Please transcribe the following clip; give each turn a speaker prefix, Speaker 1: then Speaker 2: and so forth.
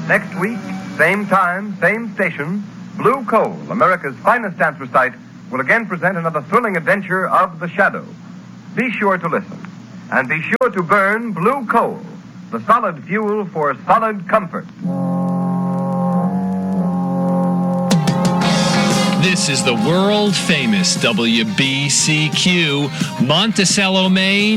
Speaker 1: Next week, same time, same station, Blue Coal, America's finest anthracite, will again present another thrilling adventure of The Shadow. Be sure to listen. And be sure to burn Blue Coal, the solid fuel for solid comfort.
Speaker 2: This is the world-famous WBCQ, Monticello, Maine.